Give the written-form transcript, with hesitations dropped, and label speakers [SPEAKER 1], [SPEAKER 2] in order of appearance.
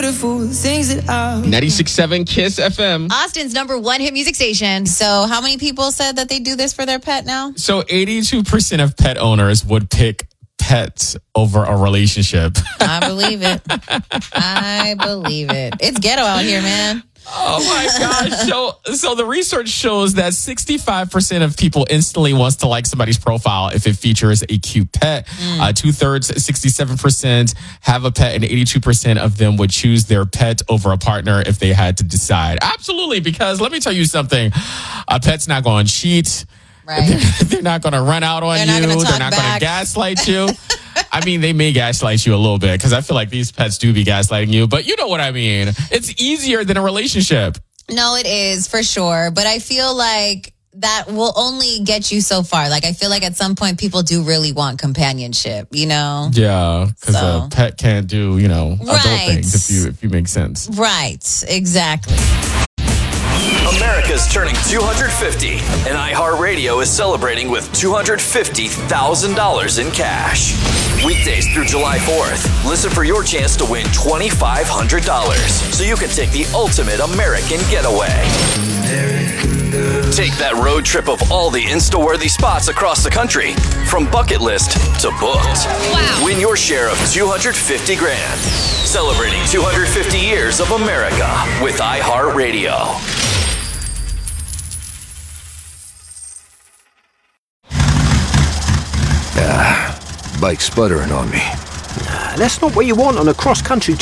[SPEAKER 1] 96.7 Kiss FM.
[SPEAKER 2] Austin's #1 hit music station. So how many people said that they do this for their pet now?
[SPEAKER 1] So 82% of pet owners would pick pets over a relationship.
[SPEAKER 2] I believe it. It's ghetto out here, man.
[SPEAKER 1] Oh my gosh. So the research shows that 65% of people instantly wants to like somebody's profile if it features a cute pet. 2/3, 67% have a pet, and 82% of them would choose their pet over a partner if they had to decide. Absolutely, because let me tell you something. A pet's not going to cheat.
[SPEAKER 2] Right.
[SPEAKER 1] They're not going to run out on you. They're not going to gaslight you. I mean, they may gaslight you a little bit because I feel like these pets do be gaslighting you, but you know what I mean. It's easier than a relationship.
[SPEAKER 2] No, it is for sure. But I feel like that will only get you so far. Like, I feel like at some point people do really want companionship, you know?
[SPEAKER 1] Yeah, because a pet can't do, adult
[SPEAKER 2] Right.
[SPEAKER 1] things if you make sense.
[SPEAKER 2] Right, exactly.
[SPEAKER 3] America's turning 250, and iHeartRadio is celebrating with $250,000 in cash. Weekdays through July 4th, listen for your chance to win $2,500 so you can take the ultimate American getaway. Take that road trip of all the Insta-worthy spots across the country, from bucket list to booked.
[SPEAKER 2] Wow.
[SPEAKER 3] Win your share of $250 grand. Celebrating 250 years of America with iHeartRadio.
[SPEAKER 4] Bike sputtering on me.
[SPEAKER 5] That's not what you want on a cross-country